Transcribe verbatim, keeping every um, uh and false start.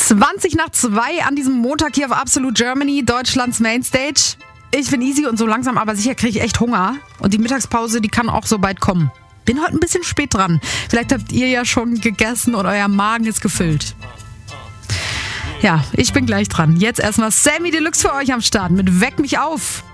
zwanzig nach zwei an diesem Montag hier auf Absolute Germany, Deutschlands Mainstage. Ich bin easy und so langsam aber sicher kriege ich echt Hunger. Und die Mittagspause, die kann auch so bald kommen. Bin heute ein bisschen spät dran. Vielleicht habt ihr ja schon gegessen und euer Magen ist gefüllt. Ja, ich bin gleich dran. Jetzt erstmal Sammy Deluxe für euch am Start mit Weck mich auf.